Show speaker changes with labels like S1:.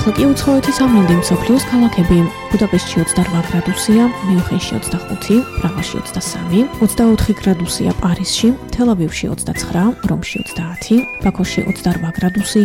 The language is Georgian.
S1: ახლა კი უცხოეთის ამინდი მსოფლიოს ქალაქები. ბუდაპეშტში 28 გრადუსია, მიუნხენში 25, პრაღაში 23, 24 გრადუსია პარიზში, თელ-ავივში 29, რომში 30, ბაქოში 28 გრადუსი,